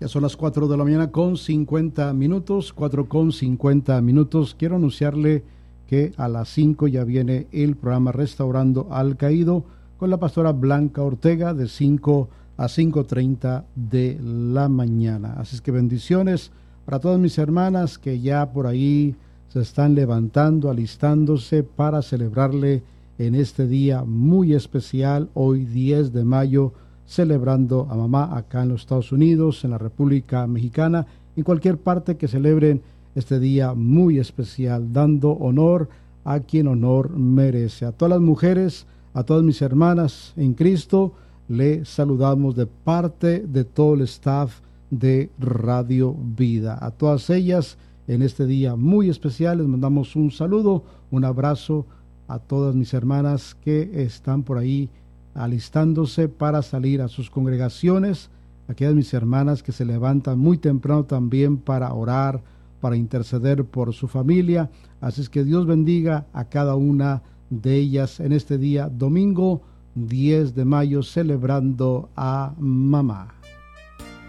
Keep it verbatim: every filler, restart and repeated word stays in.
Ya son las cuatro de la mañana con cincuenta minutos, cuatro con cincuenta minutos. Quiero anunciarle que a las cinco ya viene el programa Restaurando al Caído con la pastora Blanca Ortega de cinco a cinco treinta de la mañana. Así es que bendiciones para todas mis hermanas que ya por ahí se están levantando, alistándose para celebrarle en este día muy especial, hoy diez de mayo, celebrando a mamá acá en los Estados Unidos, en la República Mexicana, en cualquier parte que celebren este día muy especial, dando honor a quien honor merece. A todas las mujeres, a todas mis hermanas en Cristo, le saludamos de parte de todo el staff de Radio Vida. A todas ellas, en este día muy especial, les mandamos un saludo, un abrazo a todas mis hermanas que están por ahí alistándose para salir a sus congregaciones, aquellas mis hermanas que se levantan muy temprano también para orar, para interceder por su familia. Así es que Dios bendiga a cada una de ellas en este día domingo diez de mayo, celebrando a mamá.